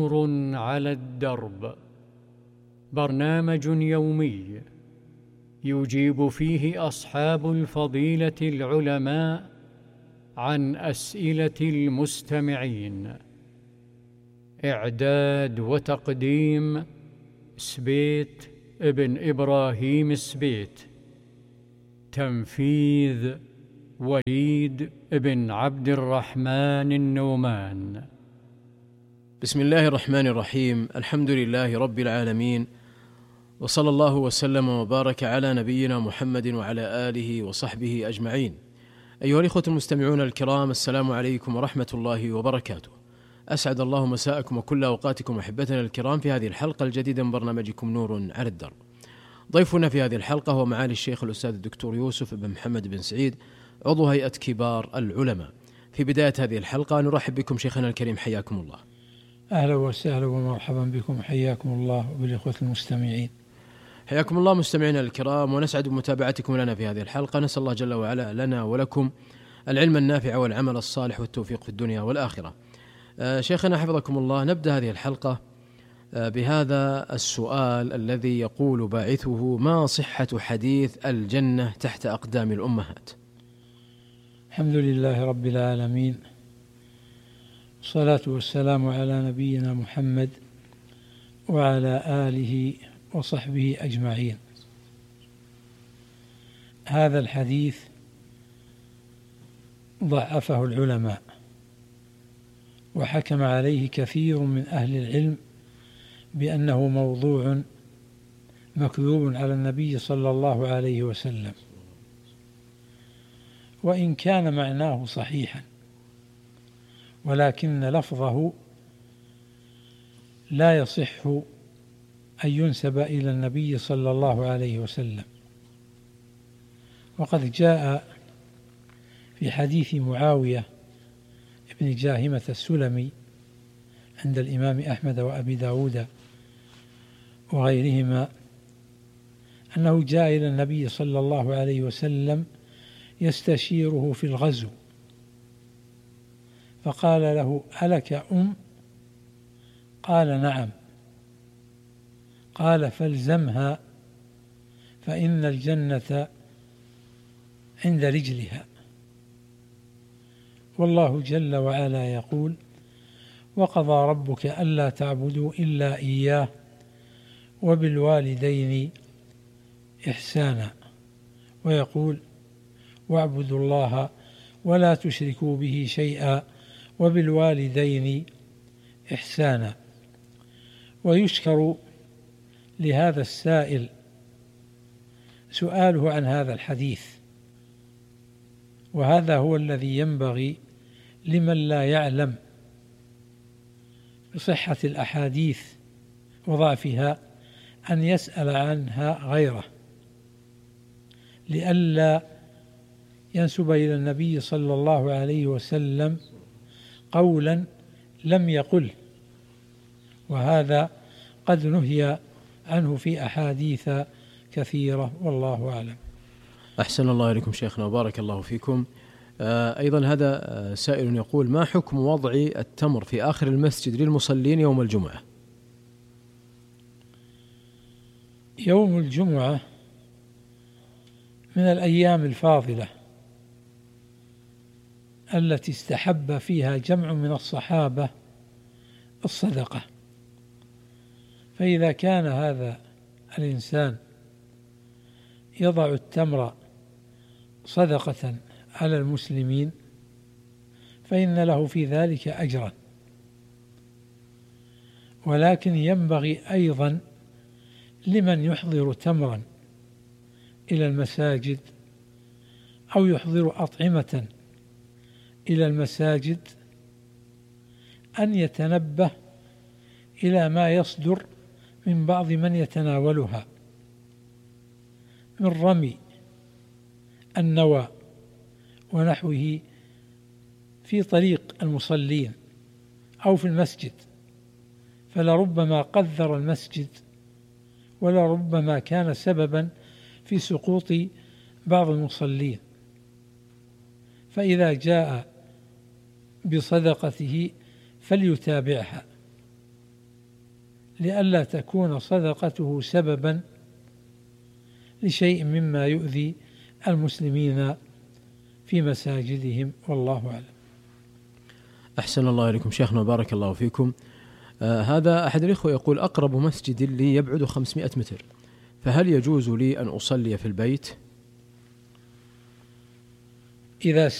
نور على الدرب، برنامج يومي يجيب فيه أصحاب الفضيلة العلماء عن أسئلة المستمعين. إعداد وتقديم سبيت ابن إبراهيم السبيت. تنفيذ وليد بن عبد الرحمن النومان. بسم الله الرحمن الرحيم. الحمد لله رب العالمين، وصلى الله وسلم وبارك على نبينا محمد وعلى آله وصحبه أجمعين. أيها الإخوة المستمعون الكرام، السلام عليكم ورحمة الله وبركاته. أسعد الله مساءكم وكل أوقاتكم أحبتنا الكرام في هذه الحلقة الجديدة من برنامجكم نور على الدرب. ضيفنا في هذه الحلقة هو معالي الشيخ الأستاذ الدكتور يوسف بن محمد بن سعيد، عضو هيئة كبار العلماء. في بداية هذه الحلقة نرحب بكم شيخنا الكريم، حياكم الله. أهلا وسهلا ومرحبا بكم، حياكم الله وبالإخوة المستمعين. حياكم الله مستمعينا الكرام، ونسعد بمتابعتكم لنا في هذه الحلقة. نسأل الله جل وعلا لنا ولكم العلم النافع والعمل الصالح والتوفيق في الدنيا والآخرة. شيخنا حفظكم الله، نبدأ هذه الحلقة بهذا السؤال الذي يقول باعثه: ما صحة حديث الجنة تحت أقدام الأمهات؟ الحمد لله رب العالمين، والصلاة والسلام على نبينا محمد وعلى آله وصحبه أجمعين. هذا الحديث ضعفه العلماء، وحكم عليه كثير من أهل العلم بأنه موضوع مكذوب على النبي صلى الله عليه وسلم، وإن كان معناه صحيحا، ولكن لفظه لا يصح أن ينسب إلى النبي صلى الله عليه وسلم. وقد جاء في حديث معاوية ابن جاهمة السلمي عند الإمام أحمد وأبي داود وغيرهما أنه جاء إلى النبي صلى الله عليه وسلم يستشيره في الغزو، فقال له: ألك أم؟ قال: نعم. قال: فالزمها فإن الجنة عند رجلها. والله جل وعلا يقول: وقضى ربك ألا تعبدوا إلا إياه وبالوالدين إحسانا، ويقول: واعبدوا الله ولا تشركوا به شيئا وبالوالدين إحسانا. ويشكر لهذا السائل سؤاله عن هذا الحديث، وهذا هو الذي ينبغي لمن لا يعلم بصحة الأحاديث وضعفها أن يسأل عنها غيره، لئلا ينسب إلى النبي صلى الله عليه وسلم قولا لم يقل، وهذا قد نهي عنه في أحاديث كثيرة، والله أعلم. أحسن الله إليكم شيخنا وبارك الله فيكم. أيضا هذا سائل يقول: ما حكم وضع التمر في آخر المسجد للمصلين يوم الجمعة؟ يوم الجمعة من الأيام الفاضلة التي استحب فيها جمع من الصحابة الصدقة، فإذا كان هذا الإنسان يضع التمر صدقة على المسلمين فإن له في ذلك أجرا، ولكن ينبغي أيضا لمن يحضر تمرا إلى المساجد أو يحضر أطعمة إلى المساجد أن يتنبه إلى ما يصدر من بعض من يتناولها من رمي النوى ونحوه في طريق المصلين أو في المسجد، فلربما قذر المسجد ولربما كان سببا في سقوط بعض المصلين، فإذا جاء بصدقته فليتابعها لئلا تكون صدقته سببا لشيء مما يؤذي المسلمين في مساجدهم، والله أعلم. أحسن الله إليكم شيخنا، بارك الله فيكم. هذا أحد الإخوة يقول: أقرب مسجد لي يبعد 500 متر، فهل يجوز لي أن أصلي في البيت؟ إذا